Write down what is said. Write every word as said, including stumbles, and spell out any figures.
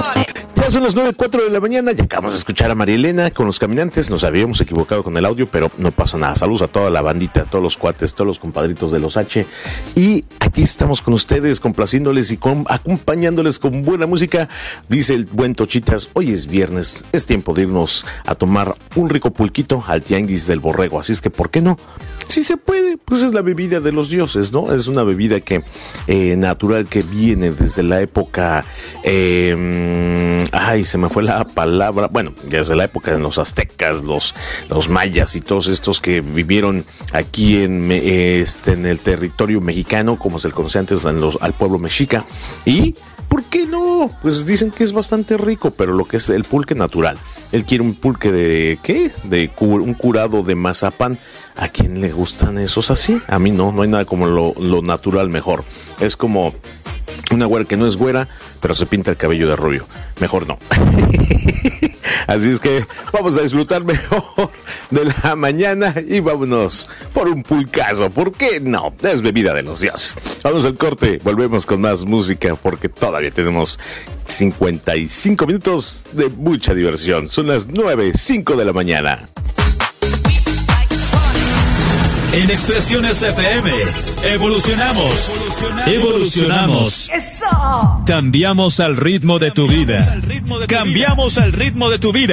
Ya son las nueve cuatro de la mañana, ya acabamos de escuchar a María Elena con Los Caminantes. Nos habíamos equivocado con el audio, pero no pasa nada. Saludos a toda la bandita, a todos los cuates, todos los compadritos de los H. Y aquí estamos con ustedes, complaciéndoles y con, acompañándoles con buena música. Dice el buen Tochitas, hoy es viernes, es tiempo de irnos a tomar un rico pulquito al Tianguis del Borrego. Así es que, ¿por qué no? Si se puede, pues es la bebida de los dioses, ¿no? Es una bebida que eh, natural que viene desde la época, eh, ay, se me fue la palabra, bueno, desde la época de los aztecas, los, los mayas y todos estos que vivieron aquí en, este, en el territorio mexicano, como se le conoce antes en los, al pueblo mexica. Y ¿por qué no? Pues dicen que es bastante rico, pero lo que es el pulque natural. Él quiere un pulque de, ¿qué? De cur, un curado de mazapán. ¿A quién le gustan esos así? A mí no, no hay nada como lo, lo natural mejor. Es como una güera que no es güera, pero se pinta el cabello de rubio. Mejor no. Así es que vamos a disfrutar mejor de la mañana y vámonos por un pulcazo. ¿Por qué no? Es bebida de los dioses. Vamos al corte, volvemos con más música porque todavía tenemos cincuenta y cinco minutos de mucha diversión. Son las nueve cinco de la mañana. En Expresiones F M, evolucionamos, evolucionamos. Cambiamos al ritmo de tu vida. Cambiamos al ritmo de tu vida.